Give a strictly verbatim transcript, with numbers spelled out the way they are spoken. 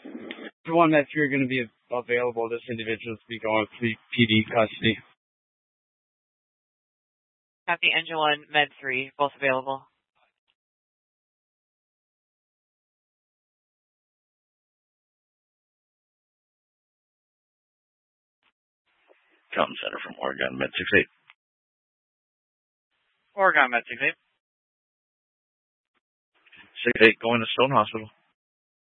For one, that three are going to be available. This individual to be going to P D custody. Copy, Engine one, Med three, both available. Common Center from Oregon, Med six eight. Oregon, Med six eight. six eight going to Stone Hospital.